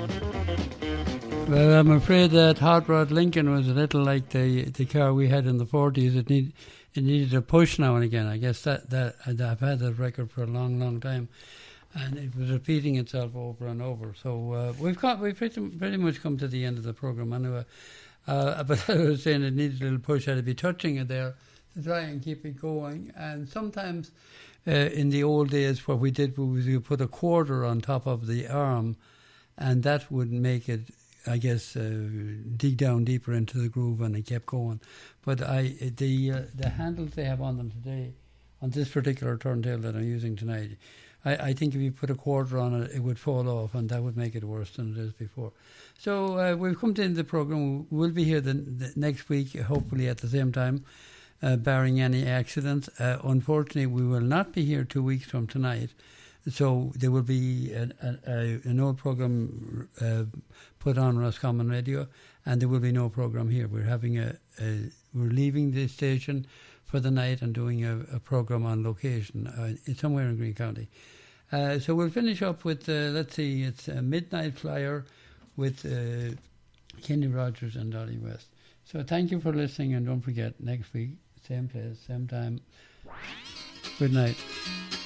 Well, I'm afraid that Hot Rod Lincoln was a little like the car we had in the 40s. It needed a push now and again. I guess that I've had that record for a long, long time, and it was repeating itself over and over. So we've pretty much come to the end of the program anyway. But I was saying it needed a little push. I'd be touching it there to try and keep it going. And sometimes in the old days, what we did was we put a quarter on top of the arm, and that would make it, I guess, dig down deeper into the groove, and it kept going. But the handles they have on them today, on this particular turntable that I'm using tonight, I think if you put a quarter on it, it would fall off, and that would make it worse than it is before. So we've come to the end of the program. We'll be here the next week, hopefully at the same time, barring any accidents. Unfortunately, we will not be here 2 weeks from tonight. So there will be an old program put on Roscommon Radio, and there will be no program here. We're having we're leaving the station for the night and doing a program on location somewhere in Green County. So we'll finish up with let's see, it's a Midnight Flyer with Kenny Rogers and Dolly West. So thank you for listening, and don't forget, next week, same place, same time. Good night.